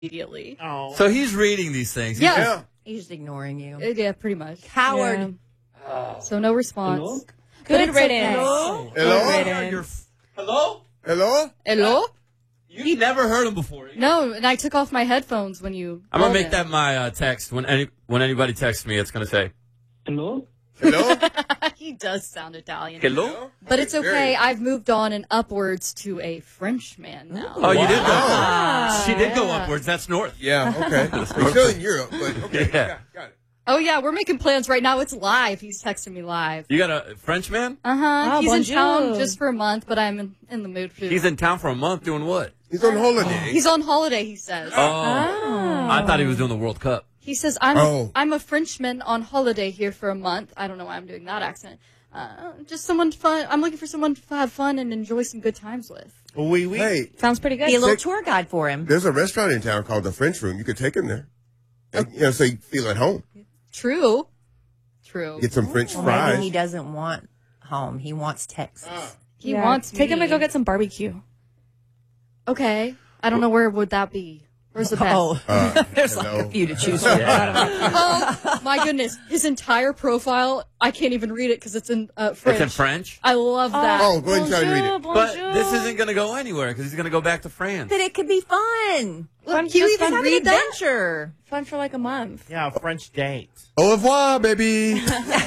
immediately. Oh. So he's reading these things. Yeah. He's just ignoring you. Yeah, pretty much. Coward. Yeah. So no response. Hello? Good riddance. Hello? Hello? Hello? Hello? Hello? You never heard him before. No, and I took off my headphones when you. I'm gonna called make that my text when anybody texts me. It's gonna say Hello? Hello? He does sound Italian. hello. But it's okay. I've moved on and upwards to a Frenchman now. Oh, you did go. Wow. She did go upwards. That's north. Yeah, okay. We're still in Europe, but okay. Yeah. Got it. Oh yeah, we're making plans right now. It's live. He's texting me live. You got a Frenchman? Uh-huh. Oh, He's in bonjour. town just for a month, but I'm in the mood for. He's in town for a month doing what? He's on holiday. He's on holiday. He says. Oh, I thought he was doing the World Cup. He says I'm a Frenchman on holiday here for a month. I don't know why I'm doing that accent. Just someone fun. I'm looking for someone to have fun and enjoy some good times with. Oui, oui. Hey, Sounds pretty good. Be a little tour guide for him. there's a restaurant in town called the French Room. You could take him there. And, so you feel at home. True. Get some French Well, fries. maybe he doesn't want home. He wants Texas. He wants Take him me. to go get some barbecue. Okay. I don't know where would that be. Where's the best? Oh, there's hello. like a few to choose from. Oh my goodness! His entire profile, I can't even read it because it's in French. It's in French. I love that. Oh, go ahead and try to read it. But this isn't going to go anywhere because he's going to go back to France. But it could be fun. Look, Just you even Have an read that? adventure. Fun for like a month. Yeah, a French date. Au revoir, baby.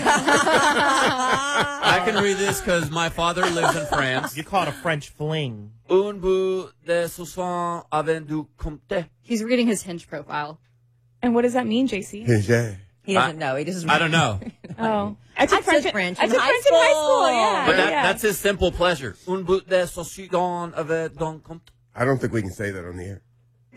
I can read this because my father lives in France. You call it a French fling. Un bout de saucisson avec du comté. He's reading his Hinge profile. And what does that mean, JC? Yeah. He doesn't know. He just. I don't know. Oh. I took said French. French I in took high French in high school, school. yeah. But yeah. that's his simple pleasure. Un bout de saucisson avec du comté. I don't think we can say that on the air.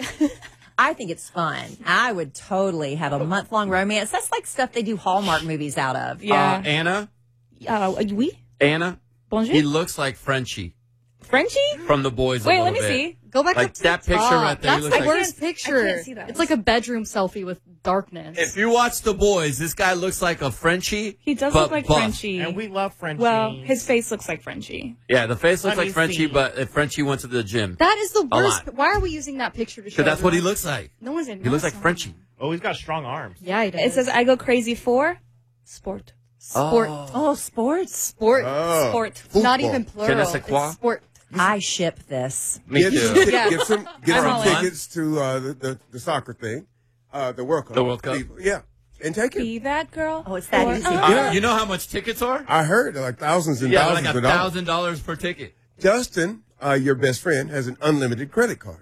I think it's fun. I would totally have a month-long romance. That's like stuff they do Hallmark movies out of. Yeah. Anna, Oui? Anna, Bonjour? he looks like Frenchie Frenchie? from The Boys. Wait, a let little me bit. see. Go back Like up to that the picture top. right there, he That's looks the like- worst I picture. can't see that. It's like a bedroom selfie with darkness. If you watch The Boys, this guy looks like a Frenchie. He does but look like buff. Frenchie. And we love French. Well, his face looks like Frenchie. Yeah, the face looks Let like me Frenchie, see. but if Frenchie went to the gym. That is the worst. lot. Why are we using that picture to show? Because that's what he everyone? looks like. No one's in. He looks like Frenchie. Oh, he's got strong arms. Yeah, he does. It says, I go crazy for sport. sport. Oh, sports. Sport. Oh. Sport. It's not Football. even plural. Je ne sais quoi. It's sport. I ship this. Me Get too. some, Yeah. get some I'm all in. tickets to the soccer thing, the World Cup. The World Cup. Yeah. And take it. Be that girl. Oh, it's that Or- easy. Yeah. You know how much tickets are? I heard like thousands and Yeah, thousands like of dollars. $1,000 per ticket. Justin, your best friend, has an unlimited credit card.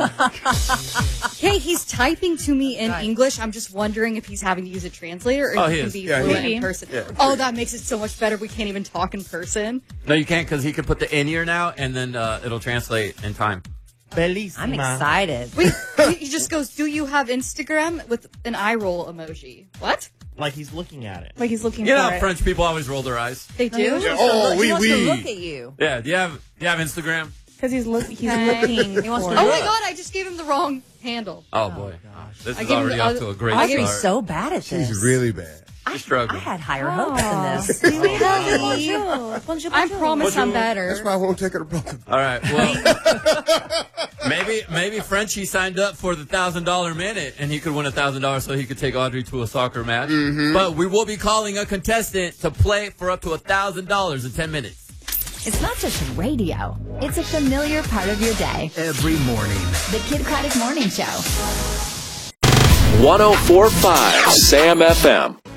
Hey, he's typing to me in English. I'm just wondering if he's having to use a translator or Oh, if he he can is. be Yeah, he fluent is. in person. Yeah, Oh, that makes it so much better. We can't even talk in person. No, you can't because he can put the in-ear now, and then it'll translate in time. Bellissima. I'm excited. Wait, he just goes, "Do you have Instagram?" with an eye roll emoji. What? Like he's looking at it. Like he's looking You know for how it. French people always roll their eyes? They do? Oh, he oui, wants to oui. look at you. Yeah, do you have Instagram? Because he's looking He wants for to Oh it. my god, I just gave him the wrong handle. Oh, boy. This I is gave him already the off other- to a great I I'm gave him start. so bad at this. She's really bad. You're struggling. I had higher hopes than this. Bonjour. Bonjour. I promise I'm better. That's why I won't take her to Brooklyn. All right, well, maybe Frenchie signed up for the $1,000 minute, and he could win $1,000 so he could take Audrey to a soccer match. But we will be calling a contestant to play for up to $1,000 in 10 minutes. It's not just radio. It's a familiar part of your day. Every morning. The Kid Craddock Morning Show. 104.5 Sam FM.